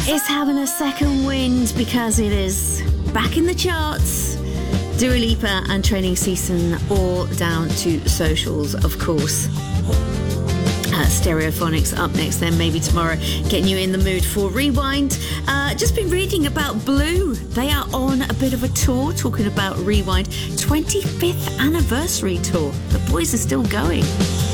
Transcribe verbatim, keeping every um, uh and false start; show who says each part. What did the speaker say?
Speaker 1: It's having a second wind because it is back in the charts. Dua Lipa and Training Season, all down to socials, of course. Uh, Stereophonics up next, then maybe tomorrow, getting you in the mood for Rewind. Uh, just been reading about Blue. They are on a bit of a tour, talking about Rewind twenty-fifth anniversary tour. The boys are still going.